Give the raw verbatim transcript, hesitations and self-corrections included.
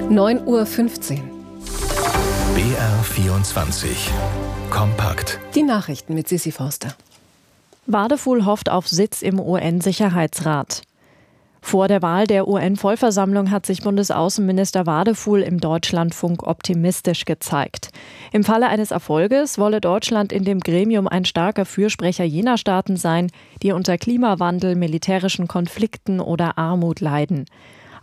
neun Uhr fünfzehn. B R vierundzwanzig. Kompakt. Die Nachrichten mit Sissi Forster. Wadefuhl hofft auf Sitz im U N-Sicherheitsrat. Vor der Wahl der U N-Vollversammlung hat sich Bundesaußenminister Wadefuhl im Deutschlandfunk optimistisch gezeigt. Im Falle eines Erfolges wolle Deutschland in dem Gremium ein starker Fürsprecher jener Staaten sein, die unter Klimawandel, militärischen Konflikten oder Armut leiden.